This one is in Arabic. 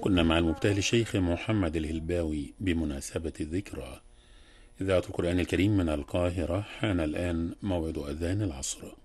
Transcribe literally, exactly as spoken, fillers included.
كنا مع المبتهل الشيخ محمد الهلباوي بمناسبة الذكرى. إذاعة القرآن الكريم من القاهرة، حان الآن موعد أذان العصر.